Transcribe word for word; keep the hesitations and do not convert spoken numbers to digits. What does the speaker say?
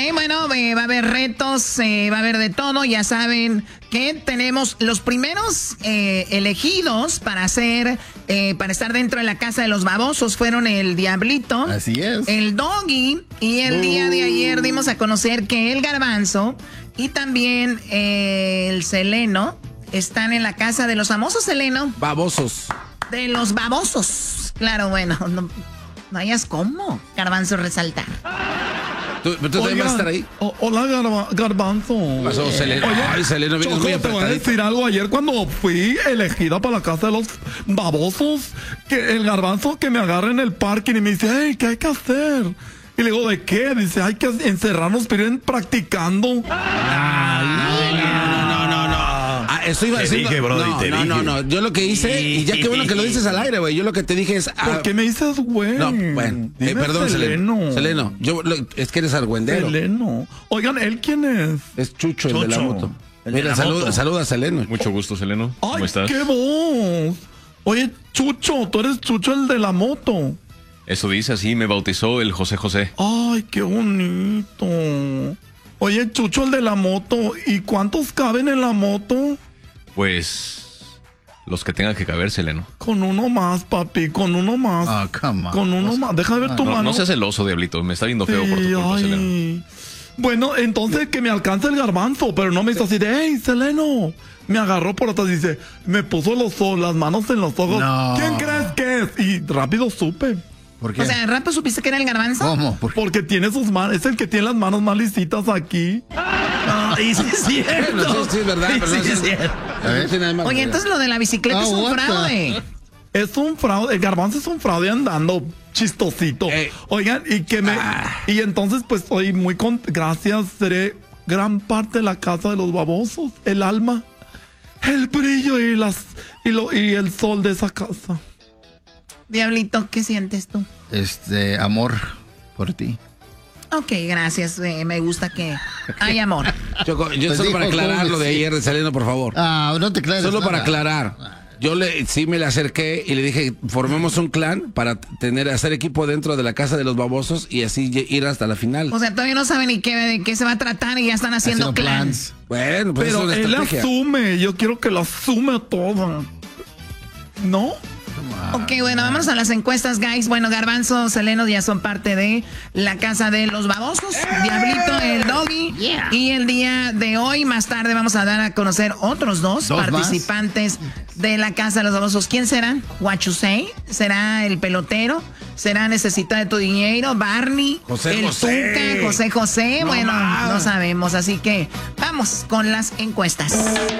Eh, bueno, eh, va a haber retos, eh, va a haber de todo. Ya saben que tenemos los primeros eh, elegidos para hacer, eh, para estar dentro de la casa de los babosos. Fueron el Diablito, así es, el Doggy, y el uh. día de ayer dimos a conocer que el Garbanzo y también eh, el Seleno están en la casa de los famosos, Seleno. Babosos. De los babosos. Claro, bueno, no, no hayas cómo, Garbanzo, resaltar. ¿Tú, tú también vas a estar ahí? O, hola, Garba, Garbanzo. ¿Qué pasó, Seleno? Oye, Ay, Seleno, vienes Choco, muy te voy a apretadito. decir algo. Ayer cuando fui elegida para la casa de los babosos, que el Garbanzo que me agarra en el parking y me dice, hey, ¿qué hay que hacer? Y le digo, ¿de qué? Dice, hay que encerrarnos, pero ir practicando. Ay, no, no, no, no. Ah, eso iba a decir. Te dije, brody, no, te no, dije. no, no. Yo lo que hice, y ya qué bueno que lo dices al aire, güey. Yo lo que te dije es. Ah, ¿Por qué me dices, güey? No, bueno. Eh, perdón, Seleno. Seleno. Seleno. Yo, lo, es que eres argüendero. Seleno. Oigan, ¿él quién es? Es Chucho, el Chucho, de la moto. el de Mira, la saluda, moto. saluda a Seleno. Mucho gusto, Seleno. ¿Cómo ¡Ay, estás? qué voz! Oye, Chucho, tú eres Chucho el de la moto. Eso dice, así me bautizó el José José. ¡Ay, qué bonito! Oye, Chucho el de la moto, ¿y cuántos caben en la moto? Pues los que tengan que caber, Seleno. Con uno más, papi, con uno más. Ah, come on. Con uno más. Deja de ver tu No, mano. no seas celoso, Diablito. Me está viendo feo por tu Sí, culpa, ay. Seleno. Bueno, entonces que me alcance el Garbanzo, pero no me hizo así de, hey, Seleno. Me agarró por atrás y dice, me puso los ojos, las manos en los ojos. No. ¿Quién crees que es? Y rápido supe. ¿Por qué? O sea, ¿rápido supiste que era el Garbanzo? ¿Cómo? ¿Por qué? Porque tiene sus manos, es el que tiene las manos más lisitas aquí. Ay, sí es cierto. Bueno, sí, sí, es verdad, pero Sí, no sí es- es cierto. A ver, sí, nada más. Oye, entonces lo de la bicicleta Ah, es un what the- fraude. Es un fraude, el Garbanzo es un fraude andando chistosito. Ey. Oigan, y que me... Ah. Y entonces pues estoy muy con... Gracias, seré gran parte de la casa de los babosos, el alma, el brillo y las y, lo, y el sol de esa casa. Diablito, ¿qué sientes tú? Este, amor por ti. Ok, gracias. eh, me gusta que hay amor. Choco, yo Pues solo dijo, para aclarar ¿cómo lo de que sí? ayer de Seleno, por favor. Ah, no te clares. Solo nada. para aclarar. Yo le, sí me le acerqué y le dije, formemos un clan para tener, hacer equipo dentro de la casa de los babosos y así lle- ir hasta la final. O sea, todavía no saben ni qué, de qué se va a tratar y ya están haciendo, Haciendo clans. plans. Bueno, pues Pero es una él estrategia. asume, yo quiero que lo asume todo. ¿No? Ok, bueno, vamos a las encuestas, guys. Bueno, Garbanzo, Seleno ya son parte de la casa de los babosos. Diablito, el Doggy. Yeah. Y el día de hoy, más tarde, vamos a dar a conocer otros dos, ¿Dos participantes de la casa de los babosos. ¿Quién serán? What you say? ¿Será el pelotero? ¿Será Necesita de tu dinero? ¿Barney? José ¿El José. Tuca? ¿José José? No bueno, más. no sabemos. Así que vamos con las encuestas.